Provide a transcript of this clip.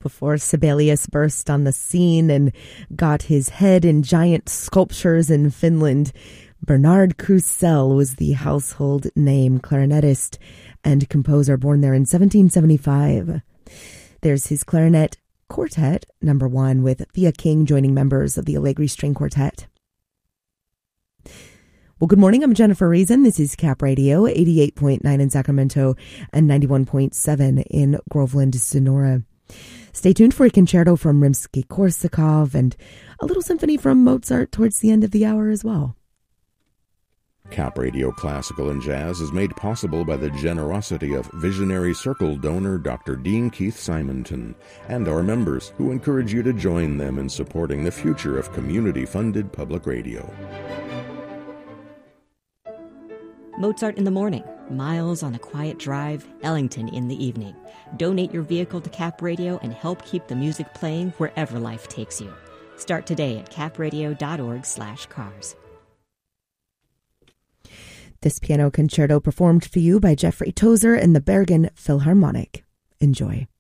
before Sibelius burst on the scene and got his head in giant sculptures in Finland. Bernard Krusell was the household name, clarinetist and composer born there in 1775. There's his clarinet quartet, number 1, with Thea King joining members of the Allegri String Quartet. Well, good morning. I'm Jennifer Reason. This is Cap Radio, 88.9 in Sacramento and 91.7 in Groveland, Sonora. Stay tuned for a concerto from Rimsky-Korsakov and a little symphony from Mozart towards the end of the hour as well. Cap Radio Classical and Jazz is made possible by the generosity of Visionary Circle donor Dr. Dean Keith Simonton and our members, who encourage you to join them in supporting the future of community-funded public radio. Mozart in the morning, Miles on a quiet drive, Ellington in the evening. Donate your vehicle to Cap Radio and help keep the music playing wherever life takes you. Start today at capradio.org/cars. This piano concerto performed for you by Jeffrey Tozer and the Bergen Philharmonic. Enjoy.